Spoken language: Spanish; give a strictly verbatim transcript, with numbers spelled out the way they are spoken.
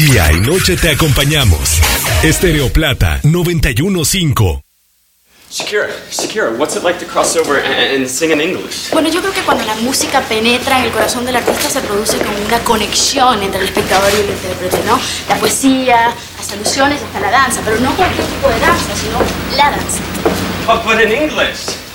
Día y noche te acompañamos. Estéreo Plata noventa y uno punto cinco. Shakira, Shakira, what's it like to cross over and, and sing in English? Bueno, yo creo que cuando la música penetra en el corazón del artista se produce como una conexión entre el espectador y el intérprete, ¿no? La poesía, las alusiones, hasta la danza, pero no cualquier tipo de danza, sino la danza. But, but in English.